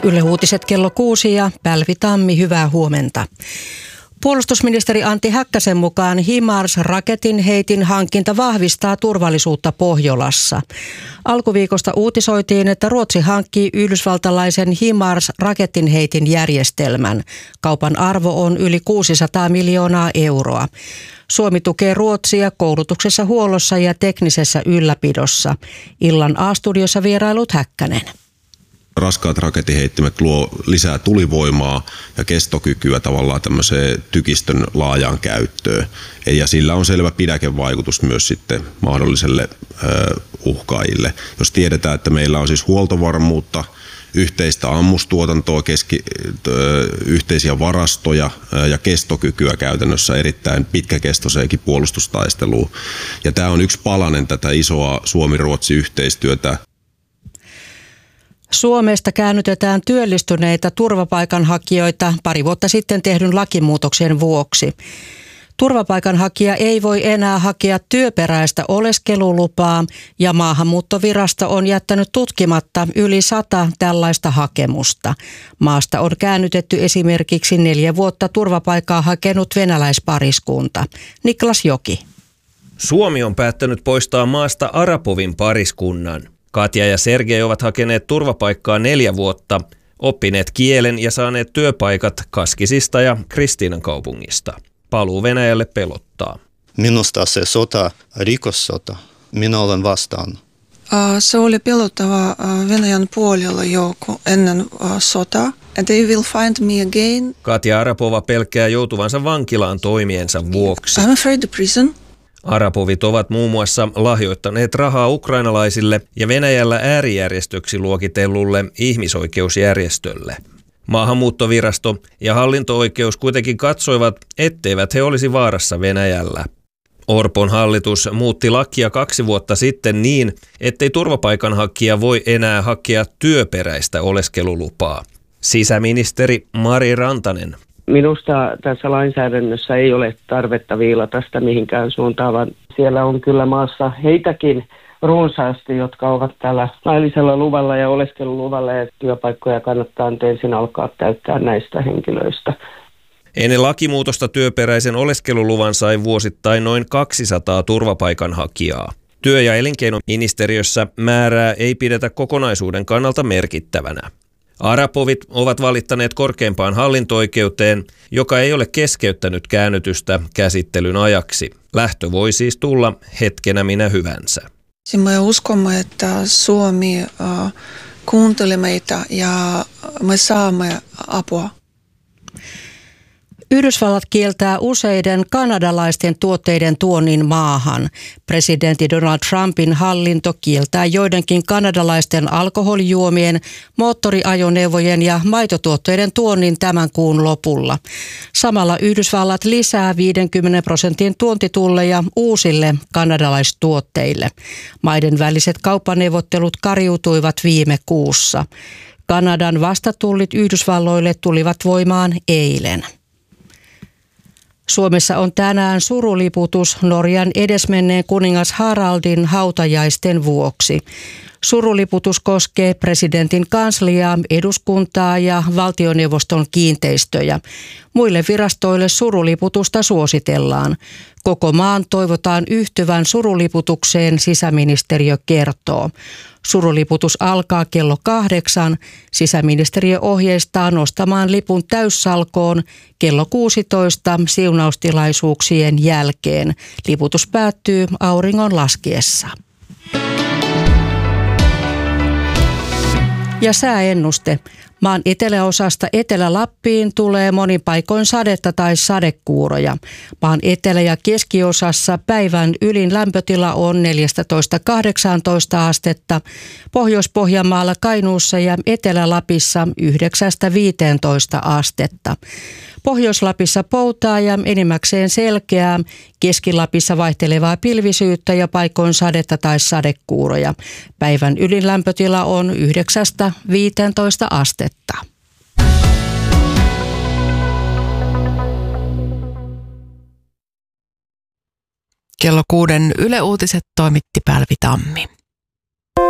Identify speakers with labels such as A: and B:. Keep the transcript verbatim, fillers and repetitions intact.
A: Yle Uutiset kello kuusi ja Päivi Tammi, hyvää huomenta. Puolustusministeri Antti Häkkäsen mukaan HIMARS-raketin heitin hankinta vahvistaa turvallisuutta Pohjolassa. Alkuviikosta uutisoitiin, että Ruotsi hankkii yhdysvaltalaisen HIMARS-raketin heitin järjestelmän. Kaupan arvo on yli kuusisataa miljoonaa euroa. Suomi tukee Ruotsia koulutuksessa, huollossa ja teknisessä ylläpidossa. Illan A-studiossa vierailut Häkkänen.
B: Raskaat rakettiheittimet luo lisää tulivoimaa ja kestokykyä tavallaan tämmöiseen tykistön laajaan käyttöön. Ja sillä on selvä pidäkevaikutus myös sitten mahdolliselle uhkaajille. Jos tiedetään, että meillä on siis huoltovarmuutta, yhteistä ammustuotantoa, keski, yhteisiä varastoja ja kestokykyä käytännössä erittäin pitkäkestoiseenkin puolustustaisteluun. Ja tämä on yksi palanen tätä isoa Suomi-Ruotsi-yhteistyötä.
A: Suomesta käännytetään työllistyneitä turvapaikanhakijoita pari vuotta sitten tehdyn lakimuutoksen vuoksi. Turvapaikanhakija ei voi enää hakea työperäistä oleskelulupaa ja Maahanmuuttovirasto on jättänyt tutkimatta yli sata tällaista hakemusta. Maasta on käännytetty esimerkiksi neljä vuotta turvapaikkaa hakenut venäläispariskunta. Niklas Joki.
C: Suomi on päättänyt poistaa maasta Arapovin pariskunnan. Katja ja Sergei ovat hakeneet turvapaikkaa neljä vuotta, oppineet kielen ja saaneet työpaikat Kaskisista ja Kristiinan kaupungista. Paluu Venäjälle pelottaa.
D: Minusta se sota, rikossota, minä olen vastaan.
E: Se oli pelottava Venäjän puolella jo ennen sotaa. And they will find me again.
C: Katja Arapova pelkää joutuvansa vankilaan toimiensa vuoksi.
E: I'm afraid of prison.
C: Arapovit ovat muun muassa lahjoittaneet rahaa ukrainalaisille ja Venäjällä äärijärjestöksi luokitellulle ihmisoikeusjärjestölle. Maahanmuuttovirasto ja hallinto-oikeus kuitenkin katsoivat, etteivät he olisi vaarassa Venäjällä. Orpon hallitus muutti lakia kaksi vuotta sitten niin, ettei turvapaikanhakija voi enää hakea työperäistä oleskelulupaa. Sisäministeri Mari Rantanen.
F: Minusta tässä lainsäädännössä ei ole tarvetta viilata sitä mihinkään suuntaan, vaan siellä on kyllä maassa heitäkin runsaasti, jotka ovat täällä laillisella luvalla ja oleskeluluvalla, ja työpaikkoja kannattaa ensin alkaa täyttää näistä henkilöistä.
C: Ennen lakimuutosta työperäisen oleskeluluvan sai vuosittain noin kaksisataa turvapaikanhakijaa. Työ- ja elinkeinoministeriössä määrää ei pidetä kokonaisuuden kannalta merkittävänä. Arapovit ovat valittaneet korkeimpaan hallinto-oikeuteen, joka ei ole keskeyttänyt käännytystä käsittelyn ajaksi. Lähtö voi siis tulla hetkenä minä hyvänsä.
E: Me uskomme, että Suomi uh, kuuntelee meitä ja me saamme apua.
A: Yhdysvallat kieltää useiden kanadalaisten tuotteiden tuonnin maahan. Presidentti Donald Trumpin hallinto kieltää joidenkin kanadalaisten alkoholijuomien, moottoriajoneuvojen ja maitotuotteiden tuonnin tämän kuun lopulla. Samalla Yhdysvallat lisää viidenkymmenen prosentin tuontitulleja uusille kanadalaistuotteille. Maiden väliset kauppaneuvottelut kariutuivat viime kuussa. Kanadan vastatullit Yhdysvalloille tulivat voimaan eilen. Suomessa on tänään suruliputus Norjan edesmenneen kuningas Haraldin hautajaisten vuoksi. Suruliputus koskee presidentin kansliaa, eduskuntaa ja valtioneuvoston kiinteistöjä. Muille virastoille suruliputusta suositellaan. Koko maan toivotaan yhtyvän suruliputukseen, sisäministeriö kertoo. Suruliputus alkaa kello kahdeksan. Sisäministeriö ohjeistaa nostamaan lipun täyssalkoon kello kuusitoista siunaustilaisuuksien jälkeen. Liputus päättyy auringon laskiessa. Ja sääennuste. Maan eteläosasta Etelä-Lappiin tulee monin paikoin sadetta tai sadekuuroja. Maan etelä- ja keskiosassa päivän ylin lämpötila on neljätoista kahdeksantoista astetta. Pohjois-Pohjanmaalla, Kainuussa ja Etelä-Lapissa yhdeksästä viiteentoista astetta. Pohjois-Lapissa poutaa ja enimmäkseen selkeää, Keski-Lapissa vaihtelevaa pilvisyyttä ja paikoin sadetta tai sadekuuroja. Päivän ylin lämpötila on yhdeksästä viiteentoista astetta.
G: Kello kuuden Yle Uutiset toimitti Päivi Tammi.